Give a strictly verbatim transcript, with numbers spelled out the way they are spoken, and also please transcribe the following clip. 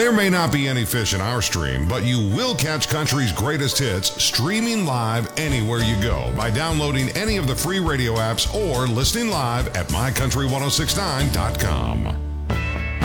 There may not be any fish in our stream, but you will catch country's greatest hits streaming live anywhere you go by downloading any of the free radio apps or listening live at my country ten sixty-nine dot com.